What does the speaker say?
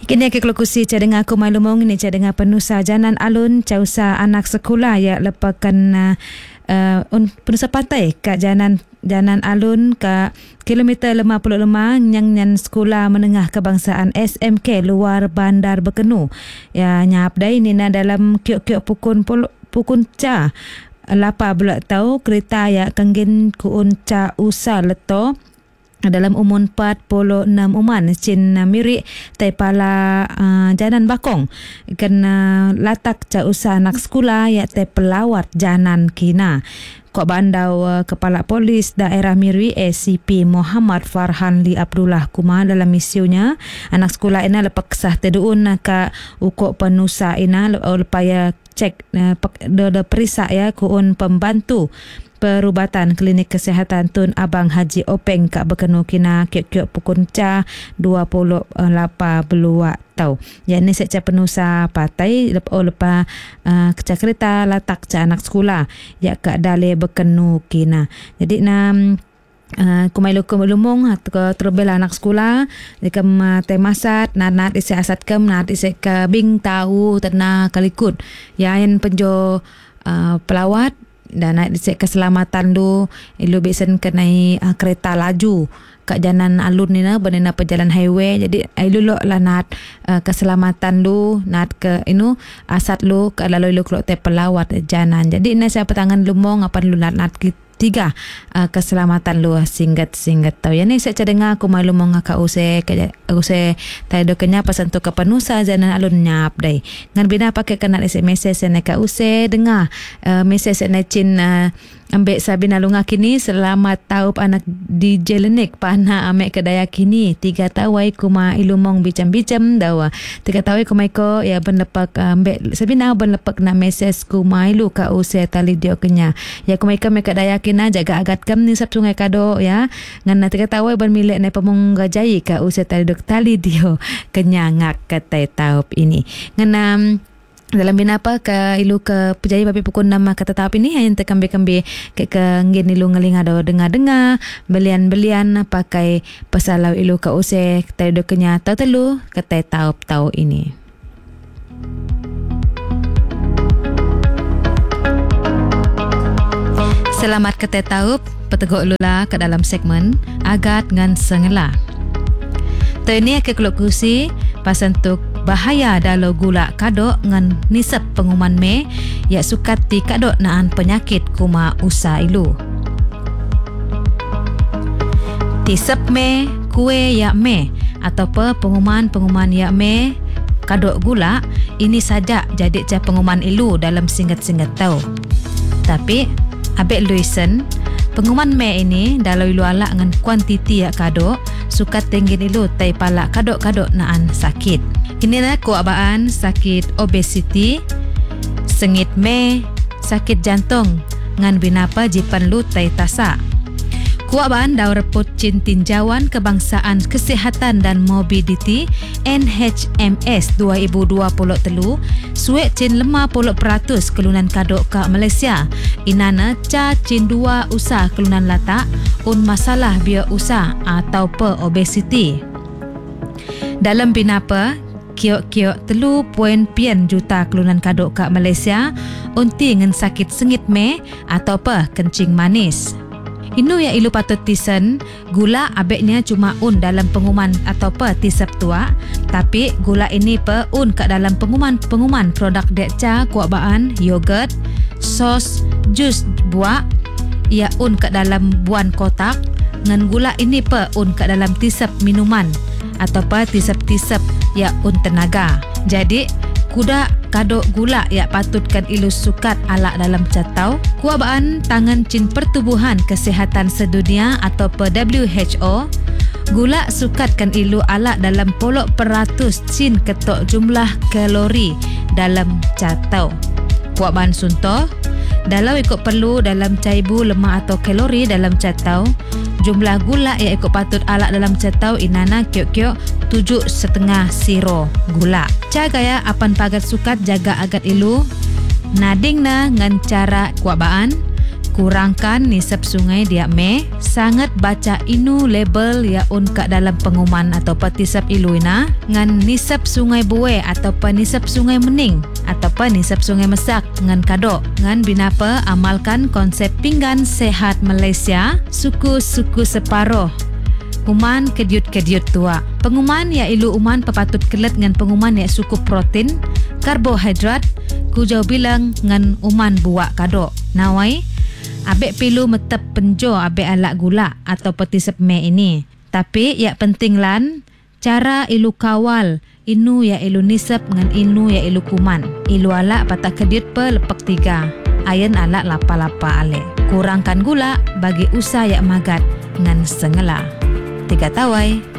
Kini ke kelukusi cadengar aku malumong ni cadengar penusa janan alun causa anak sekolah ya lepakan penusa pantai kat janan alun ke kilometer 55 yang sekolah menengah kebangsaan SMK luar Bandar Bekenu. Ya nyap dai ni na dalam kiok-kiok pukun ca lapa bulak tau kereta ya kenggen kuun ca usa leto dalam umur 46 uman cin mirik taipala janan bakong kena latak ca usaha anak sekolah ya te pelawat janan kina. Kok bandau Kepala Polis Daerah Miri ACP Muhammad Farhan Li Abdullah Kuma dalam misiunya anak sekolah ina lepak sah teduun ka ukok penusa ina lepaya cek de perisa ya kuun pembantu perubatan klinik kesihatan Tun Abang Haji Openg Kak Bekenu kina kiok-kiok pukun ca 28 beluak tau. Yang ni seca penusa patai lepa keca kereta latak ca anak sekolah ya Kak Dale Bekenu kina. Jadi kumailu lumong terbela anak sekolah jikam temasat nat isi asat kem nat isi ke bing tahu terna kalikut ya yang penjo pelawat dan naik dicek keselamatan tu ilu bisen kenai kereta laju kat jalan alun ni na benena pejalan highway jadi ilu lo lah nat keselamatan lu nat ke inu asat lu ke lalu ilu kelok te pelawat jalan jadi na siapa tangan lumong apa lu nat tiga keselamatan lu singgat tau ya ni saya dengar aku malu mau ngaka use tai do kenya pasan tu ke penusa jalan alun nyap dai ngan bina pakai kena SMS sene ka use dengar mesej sene cin ambek Sabina lunga kini selamat taup anak di Jelenik pana amek kedaya kini 3 tawai kuma ilumong bicam-bicam dawa 3 tawai kuma ko ya ben lepak ambek Sabina ben lepak na mesej kuma ilu ka use tali dio kenya ya kuma ka mek kedaya kina jaga agat kam ni sap sungai kado ya ngan 3 tawai ben milik na pemung gajai ka use tali dok tali dio kenya ngak katai taup ini ngan dalam bina apa ke ilu ke pejaya babi pukul 6 kata tahap ini yang terkambi-kambi ke ngin ilu ngelinga do dengar-dengar belian-belian pakai pesalau ilu ke use tai do kenya tau telu kata tahap tau ini. Selamat kata tahap peteguk lula ke dalam segmen agat ngan sengela. Ini ke keluk kursi pasan tuk bahaya dalam gula kadok ngan nisap pengumuman me ya sukat ti kadok naan penyakit kuma usa ilu. Tisap me kue ya me atau pengumuman ya me kadok gula ini saja jadi ca pengumuman ilu dalam singkat-singkat tau. Tapi abek luisen pengumuman me ini dalam ilu alak ngan kuantiti ya kadok sukat tenggin ilu tai palak kadok-kadok naan sakit. Ini na kuabaan sakit obesiti, sengit me, sakit jantung ngan binapa jipan lu tai tasa. Kuabaan daur reput cin tinjauan kebangsaan kesihatan dan mobility NHMS 2023 suek cin 50% kelunan kadok ke Malaysia. Inana ca cin 2 usah kelunan latak un masalah biar usah atau pe obesity. Dalam binapa kiok-kiok 3.pian juta kelunan kadok kat Malaysia unti ngan sakit sengit me atau apa kencing manis. Inu yang ilu patut tisen gula abeknya cuma un dalam pengumuman atau apa tisap tua tapi gula ini pe un kat dalam pengumuman produk dekca kuabaan yogurt, sos, jus buah ia un kat dalam buan kotak ngan gula ini pe un kat dalam tisap minuman atau apa tisap-tisap ya un tenaga. Jadi kuda kadok gula ya patutkan ilu sukat alak dalam catau kuabaan tangan cin pertubuhan kesihatan sedunia atau WHO gula sukatkan ilu alak dalam 10% cin ketok jumlah kalori dalam catau. Kuabaan sunto dalam ikut perlu dalam caibu lemak atau kalori dalam catau jumlah gula yang ikut patut alak dalam catau inana kiok-kiok 7,5 siro gula. Cagaya apan pagat sukat jaga agat ilu nading na ngan cara kuabaan kurangkan nisab sungai dia me, sangat baca inu label ya un kat dalam pengumuman atau petisap ilu ina ngan nisab sungai buwe atau nisab sungai mening atau nisab sungai mesak ngan kado ngan binapa amalkan konsep pinggan sehat Malaysia suku-suku separuh. Uman kediut-kediut tua. Penguman ya ilu uman pepatut kelet ngan penguman ya suku protein, karbohidrat, kujau bilang ngan uman buak kado. Nawai, abek pilu metep penjo abek alak gula atau petisep me ini. Tapi ya penting lan, cara ilu kawal, inu ya ilu nisep ngan inu ya ilu kuman. Ilu alak patah kediut pe lepek 3. Ayen alak lapa-lapa ale. Kurangkan gula bagi usah ya magat ngan sengela. 3 tawai.